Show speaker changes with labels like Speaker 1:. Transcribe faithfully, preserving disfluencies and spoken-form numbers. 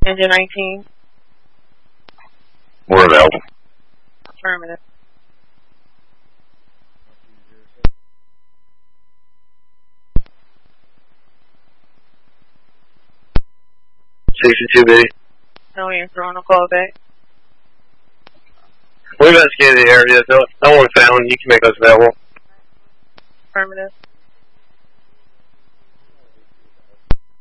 Speaker 1: Engine nineteen.
Speaker 2: We're available.
Speaker 1: Affirmative.
Speaker 2: sixty-two, Biddy.
Speaker 1: No answer on a call back.
Speaker 2: We've investigated the area. No, no one found. You can make us available.
Speaker 1: Affirmative.